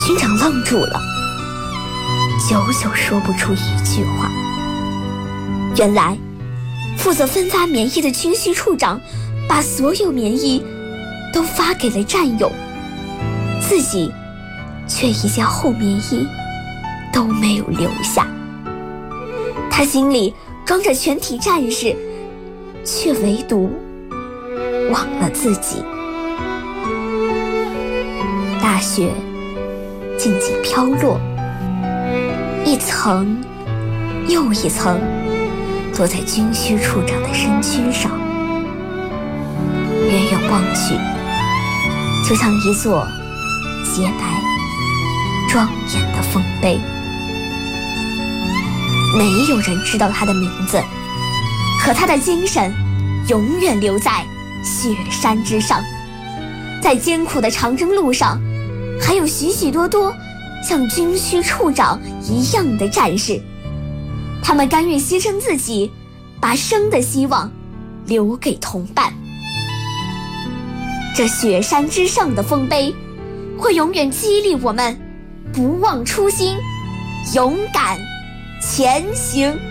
军长愣住了，久久说不出一句话。原来负责分发棉衣的军需处长把所有棉衣都发给了战友，自己却一件厚棉衣都没有留下。他心里装着全体战士，却唯独忘了自己。大雪静静飘落，一层又一层落在军需处长的身躯上，远远望去，就像一座洁白庄严的丰碑。没有人知道他的名字，可他的精神永远留在雪山之上。在艰苦的长征路上，还有许许多多像军需处长一样的战士，他们甘愿牺牲自己，把生的希望留给同伴。这雪山之上的丰碑会永远激励我们不忘初心，勇敢前行。